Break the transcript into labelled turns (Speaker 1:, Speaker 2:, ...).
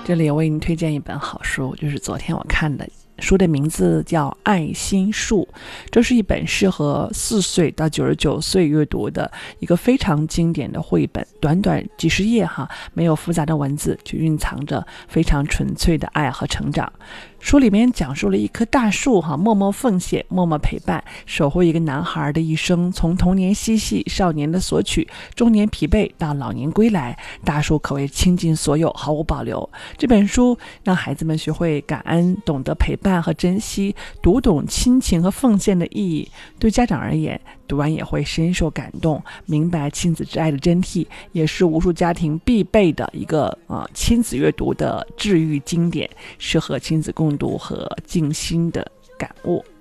Speaker 1: 这里我为您推荐一本好书，就是昨天我看的，书的名字叫《爱心树》。这是一本适合4岁到99岁阅读的一个非常经典的绘本，短短几十页没有复杂的文字，就蕴藏着非常纯粹的爱和成长。书里面讲述了一棵大树默默奉献，默默陪伴，守护一个男孩的一生，从童年嬉戏，少年的索取，中年疲惫，到老年归来，大树可谓倾尽所有，毫无保留。这本书让孩子们学会感恩，懂得陪伴和珍惜，读懂亲情和奉献的意义。对家长而言，读完也会深受感动，明白亲子之爱的真谛，也是无数家庭必备的一个亲子阅读的治愈经典，适合亲子共读和静心的感悟。